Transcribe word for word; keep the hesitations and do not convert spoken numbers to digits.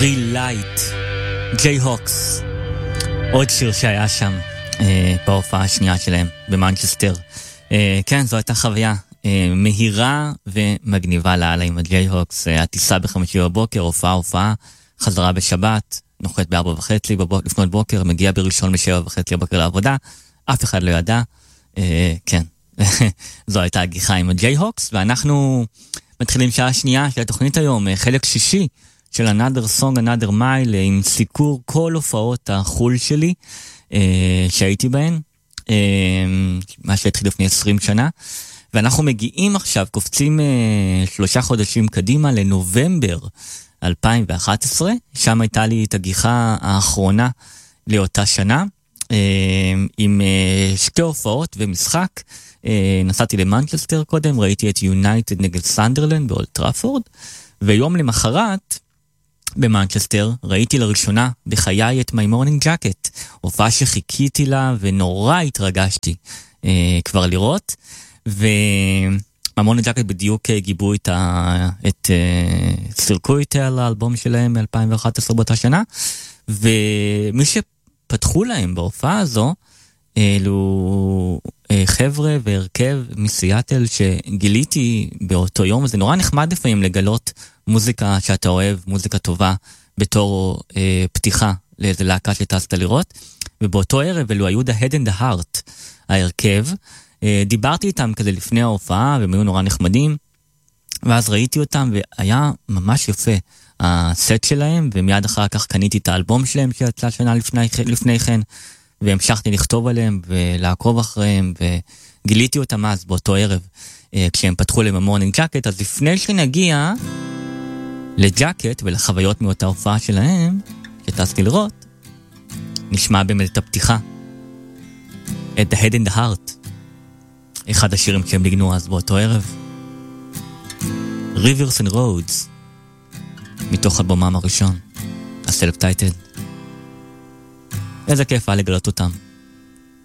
Relight, Jayhawks, עוד שיר שהיה שם אה, בהופעה השנייה שלהם במנצ'סטר. אה, כן, זו הייתה חוויה אה, מהירה ומגניבה לעלה עם הג'ייהוקס. אה, הטיסה בחמישי בבוקר, הופעה הופעה, חזרה בשבת, נוחת בארבע וחצי בבוק, לפנות בוקר, מגיע בראשון בשבע וחצי בבוקר לעבודה, אף אחד לא ידע. אה, כן, זו הייתה הגיחה עם הג'ייהוקס, ואנחנו מתחילים שעה שנייה של התוכנית היום, אה, חלק שישי של Another Song, Another Mile, עם סיקור כל הופעות החול שלי אה, שהייתי בהן, אה, מה שהתחיל לפני עשרים שנה, ואנחנו מגיעים עכשיו, קופצים אה, שלושה חודשים קדימה לנובמבר אלפיים ואחת עשרה, שם הייתה לי את הגיחה האחרונה לאותה שנה, אה, עם אה, שתי הופעות ומשחק. אה, נסעתי למנצ'סטר קודם, ראיתי את יונייטד נגד סנדרלנד באולד טראפורד, ויום למחרת במנצ'סטר ראיתי לראשונה בחיי את My Morning Jacket, הופעה שחיכיתי לה ונורא התרגשתי אה, כבר לראות, ו-My Morning Jacket בדיוק גיבו את, ה- את אה, סירקו איתה על האלבום שלהם מ-אלפיים ואחת עשרה באותה שנה, ומי שפתחו להם בהופעה הזו אלו אה, חבר'ה והרכב מסיאטל שגיליתי באותו יום, וזה נורא נחמד לפעמים לגלות מוזיקה שאתה אוהב, מוזיקה טובה, בתור אה, פתיחה לאיזה להקה שטסת לראות. ובאותו ערב אלו היו The Head and the Heart, ההרכב. אה, דיברתי איתם כזה לפני ההופעה, והם היו נורא נחמדים, ואז ראיתי אותם, והיה ממש יפה הסט שלהם, ומיד אחר כך קניתי את האלבום שלהם שיצא שנה לפני, לפני כן, והמשכתי לכתוב עליהם ולעקוב אחריהם, וגיליתי אותם אז באותו ערב, אה, כשהם פתחו להם המורנינג ג'קט. אז לפני שנגיע לג'קט ולחוויות מאותה הופעה שלהם שטסתי לראות, נשמע באמת את הפתיחה, את The Head and the Heart, אחד השירים שהם ניגנו אז באותו ערב, Rivers and Roads, מתוך אלבומם הראשון, הסלף טייטל. איזה כיף היה לגלות אותם.